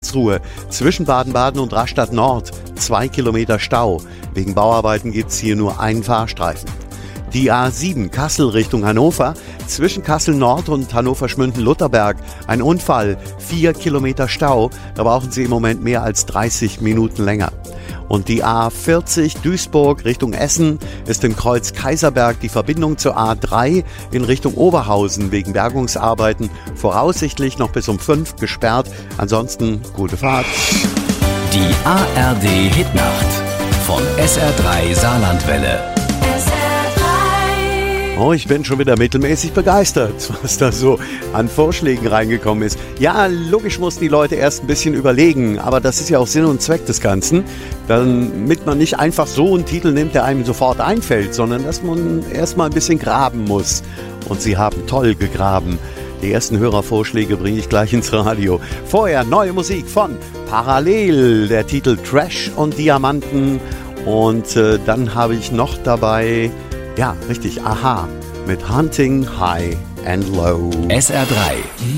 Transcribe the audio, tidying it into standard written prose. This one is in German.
Karlsruhe zwischen Baden-Baden und Rastatt Nord 2 Kilometer Stau. Wegen Bauarbeiten gibt es hier nur einen Fahrstreifen. Die A7 Kassel Richtung Hannover, zwischen Kassel Nord und Hannover-Schmünden-Lutherberg. Ein Unfall, 4 Kilometer Stau. Da brauchen Sie im Moment mehr als 30 Minuten länger. Und die A40 Duisburg Richtung Essen ist im Kreuz Kaiserberg die Verbindung zur A3 in Richtung Oberhausen wegen Bergungsarbeiten voraussichtlich noch bis um 5 gesperrt. Ansonsten gute Fahrt. Die ARD Hitnacht von SR3 Saarlandwelle. Oh, ich bin schon wieder mittelmäßig begeistert, was da so an Vorschlägen reingekommen ist. Ja, logisch muss die Leute erst ein bisschen überlegen, aber das ist ja auch Sinn und Zweck des Ganzen, damit man nicht einfach so einen Titel nimmt, der einem sofort einfällt, sondern dass man erst mal ein bisschen graben muss. Und sie haben toll gegraben. Die ersten Hörervorschläge bringe ich gleich ins Radio. Vorher neue Musik von Parallel, der Titel Trash und Diamanten. Und dann habe ich noch dabei... Ja, richtig, Aha, mit Hunting High and Low. SR3